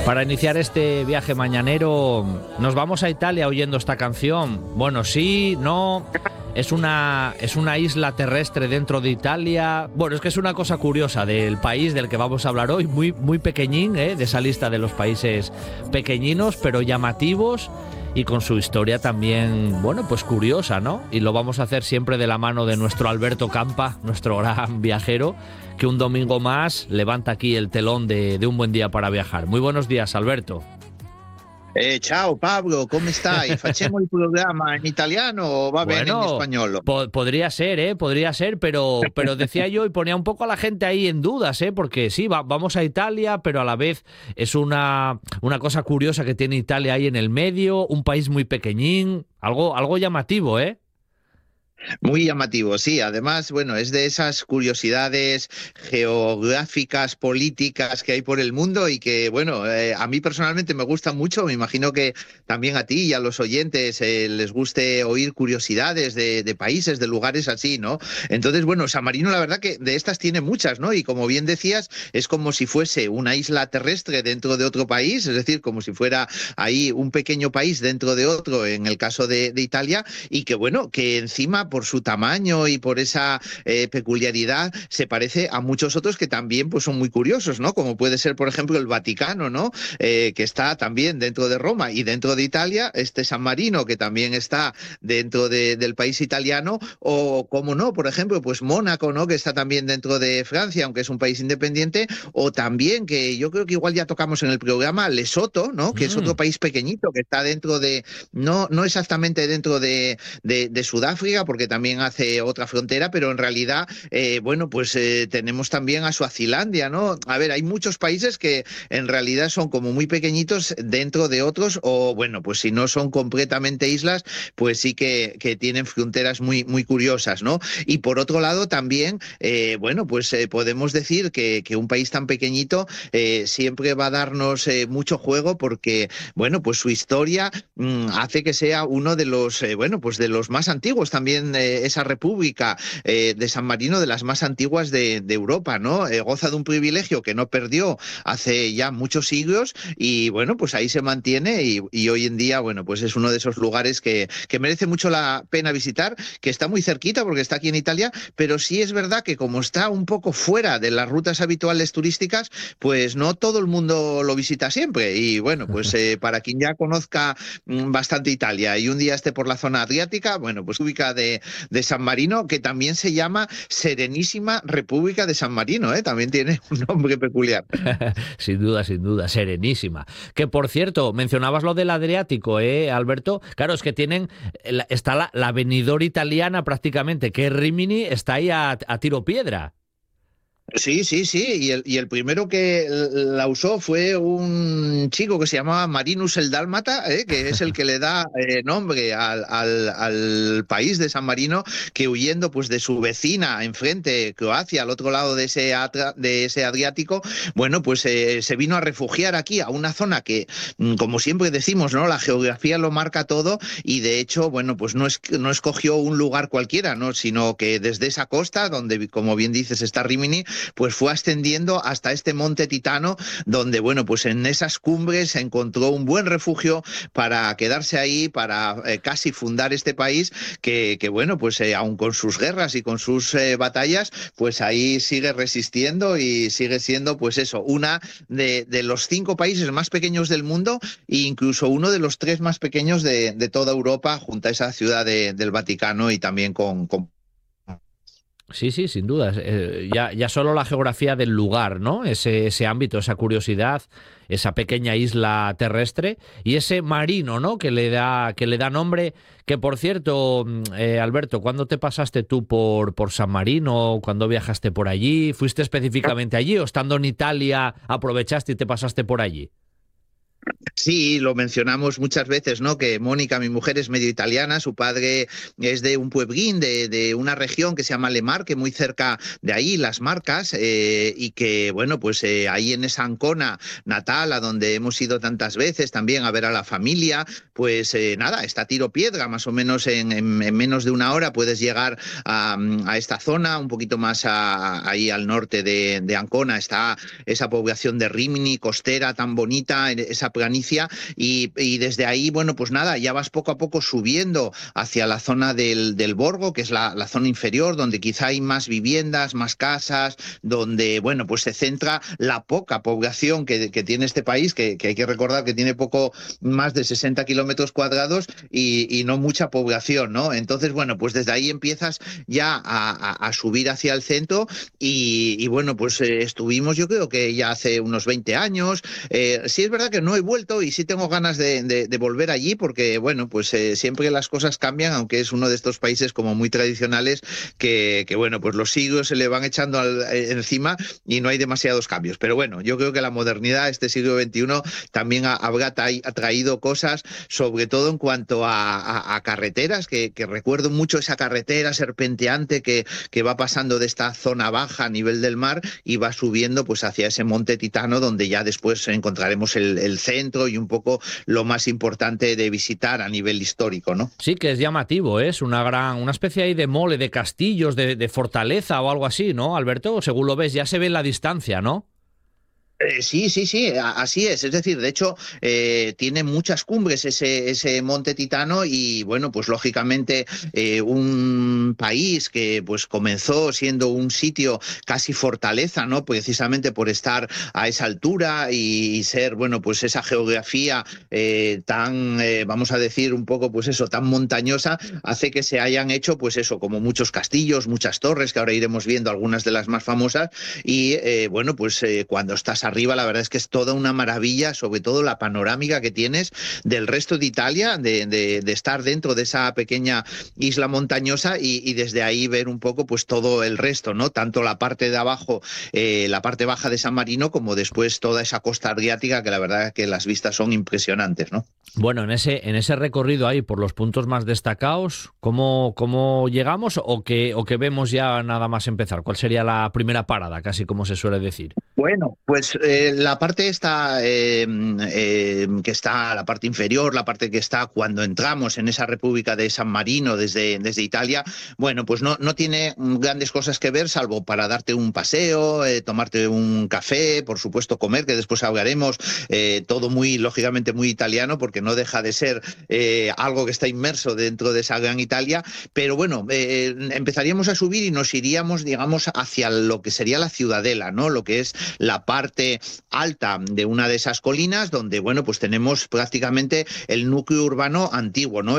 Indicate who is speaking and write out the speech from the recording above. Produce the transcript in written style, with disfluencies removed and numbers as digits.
Speaker 1: Para iniciar este viaje mañanero, nos vamos a Italia oyendo esta canción. Bueno, sí, no, es una isla terrestre dentro de Italia. Bueno, es que es una cosa curiosa del país del que vamos a hablar hoy, muy pequeñín, de esa lista de los países pequeñinos, pero llamativos y con su historia también, bueno, pues curiosa, ¿no? Y lo vamos a hacer siempre de la mano de nuestro Alberto Campa, nuestro gran viajero, que un domingo más levanta aquí el telón de un buen día para viajar. Muy buenos días, Alberto.
Speaker 2: Ciao Pablo, come stai? Facciamo il programma in italiano o va bene in español?
Speaker 1: Podría ser, pero decía yo y ponía un poco a la gente ahí en dudas, porque sí, vamos a Italia, pero a la vez es una cosa curiosa que tiene Italia ahí en el medio, un país muy pequeñín, algo llamativo, ¿eh?
Speaker 2: Muy llamativo, sí. Además, bueno, es de esas curiosidades geográficas, políticas que hay por el mundo y que, bueno, a mí personalmente me gusta mucho. Me imagino que también a ti y a los oyentes les guste oír curiosidades de países, de lugares así, ¿no? Entonces, bueno, San Marino, la verdad que de estas tiene muchas, ¿no? Y como bien decías, es como si fuese una isla terrestre dentro de otro país, es decir, como si fuera ahí un pequeño país dentro de otro, en el caso de Italia, y que, bueno, que encima por su tamaño y por esa peculiaridad se parece a muchos otros que también pues son muy curiosos, ¿no? Como puede ser, por ejemplo, el Vaticano, ¿no? Que está también dentro de Roma y dentro de Italia, San Marino, que también está dentro del país italiano, o como no, por ejemplo, pues Mónaco, ¿no? Que está también dentro de Francia, aunque es un país independiente, o también, que yo creo que igual ya tocamos en el programa, Lesoto, ¿no? Que es otro país pequeñito que está dentro de, no exactamente dentro de Sudáfrica, porque también hace otra frontera, pero en realidad, bueno, pues tenemos también a Suazilandia, ¿no? A ver, hay muchos países que en realidad son como muy pequeñitos dentro de otros, o bueno, pues si no son completamente islas, pues sí que tienen fronteras muy curiosas, ¿no? Y por otro lado también, bueno, pues podemos decir que un país tan pequeñito siempre va a darnos mucho juego porque, bueno, pues su historia hace que sea uno de los, bueno, pues de los más antiguos también, esa república de San Marino, de las más antiguas de Europa, ¿no? Goza de un privilegio que no perdió hace ya muchos siglos y, bueno, pues ahí se mantiene y hoy en día, bueno, pues es uno de esos lugares que merece mucho la pena visitar, que está muy cerquita porque está aquí en Italia, pero sí es verdad que como está un poco fuera de las rutas habituales turísticas, pues no todo el mundo lo visita siempre y, bueno, pues para quien ya conozca bastante Italia y un día esté por la zona adriática, bueno, pues ubica de San Marino, que también se llama Serenísima República de San Marino, también tiene un nombre peculiar.
Speaker 1: Sin duda, serenísima. Que por cierto, mencionabas lo del Adriático, Alberto. Claro, es que está la avenidora italiana prácticamente, que es Rimini, está ahí a tiro piedra.
Speaker 2: Sí, y el primero que la usó fue un chico que se llamaba Marinus el Dálmata, que es el que le da nombre al país de San Marino, que huyendo pues de su vecina enfrente, Croacia, al otro lado de ese Adriático, bueno, pues se vino a refugiar aquí, a una zona que, como siempre decimos, ¿no? La geografía lo marca todo y de hecho, bueno, pues no escogió un lugar cualquiera, ¿no? Sino que desde esa costa, donde, como bien dices, está Rimini, pues fue ascendiendo hasta este monte Titano, donde, bueno, pues en esas cumbres encontró un buen refugio para quedarse ahí, para casi fundar este país que bueno, pues aun con sus guerras y con sus batallas, pues ahí sigue resistiendo y sigue siendo, pues eso, una de los 5 países más pequeños del mundo e incluso uno de los 3 más pequeños de toda Europa, junto a esa ciudad del Vaticano y también con
Speaker 1: Sí, sin duda. Ya solo la geografía del lugar, ¿no? Ese ámbito, esa curiosidad, esa pequeña isla terrestre y ese marino, ¿no? Que le da nombre. Que por cierto, Alberto, ¿cuándo te pasaste tú por San Marino? ¿Cuándo viajaste por allí? ¿Fuiste específicamente allí o estando en Italia aprovechaste y te pasaste por allí?
Speaker 2: Sí, lo mencionamos muchas veces, ¿no? Que Mónica, mi mujer, es medio italiana, su padre es de un pueblín, de una región que se llama Le Marche, muy cerca de ahí, Las Marcas, y que, bueno, pues ahí en esa Ancona natal, a donde hemos ido tantas veces también a ver a la familia, pues nada, está a tiro piedra, más o menos en menos de una hora puedes llegar a esta zona, un poquito más ahí al norte de Ancona, está esa población de Rímini, costera, tan bonita, esa planicie, y desde ahí, bueno, pues nada, ya vas poco a poco subiendo hacia la zona del Borgo, que es la zona inferior, donde quizá hay más viviendas, más casas, donde, bueno, pues se centra la poca población que tiene este país, que hay que recordar que tiene poco más de 60 kilómetros cuadrados y no mucha población, ¿no? Entonces, bueno, pues desde ahí empiezas ya a subir hacia el centro y bueno, pues estuvimos, yo creo que ya hace unos 20 años. Sí es verdad que no he vuelto y sí tengo ganas de volver allí porque, bueno, pues siempre las cosas cambian, aunque es uno de estos países como muy tradicionales que bueno, pues los siglos se le van echando encima y no hay demasiados cambios. Pero bueno, yo creo que la modernidad, este siglo XXI, también habrá traído cosas, sobre todo en cuanto a carreteras, que recuerdo mucho esa carretera serpenteante que va pasando de esta zona baja a nivel del mar y va subiendo pues hacia ese monte Titano, donde ya después encontraremos el centro y un poco lo más importante de visitar a nivel histórico, ¿no?
Speaker 1: Sí, que es llamativo, ¿eh? Es una especie ahí de mole, de castillos, de fortaleza o algo así, ¿no, Alberto? Según lo ves, ya se ve en la distancia, ¿no?
Speaker 2: Sí, sí, sí, así es. Es decir, de hecho, tiene muchas cumbres ese monte Titano y, bueno, pues lógicamente un país que pues comenzó siendo un sitio casi fortaleza, ¿no? Precisamente por estar a esa altura y ser, bueno, pues esa geografía tan, vamos a decir, un poco, pues eso, tan montañosa, hace que se hayan hecho, pues eso, como muchos castillos, muchas torres, que ahora iremos viendo algunas de las más famosas y, bueno, pues cuando estás arriba, la verdad es que es toda una maravilla, sobre todo la panorámica que tienes del resto de Italia, de estar dentro de esa pequeña isla montañosa y desde ahí ver un poco pues todo el resto, ¿no? Tanto la parte de abajo, la parte baja de San Marino, como después toda esa costa adriática, que la verdad es que las vistas son impresionantes, ¿no?
Speaker 1: Bueno, en ese recorrido ahí, por los puntos más destacados, ¿cómo llegamos o que vemos ya nada más empezar? ¿Cuál sería la primera parada, casi como se suele decir?
Speaker 2: Bueno, pues la parte esta, que está, la parte inferior, la parte que está cuando entramos en esa República de San Marino desde Italia, bueno, pues no tiene grandes cosas que ver, salvo para darte un paseo, tomarte un café, por supuesto comer, que después hablaremos, todo muy, lógicamente, muy italiano, porque no deja de ser algo que está inmerso dentro de esa gran Italia, pero bueno, empezaríamos a subir y nos iríamos, digamos, hacia lo que sería la Ciudadela, ¿no? Lo que es la parte alta de una de esas colinas donde, bueno, pues tenemos prácticamente el núcleo urbano antiguo, ¿no?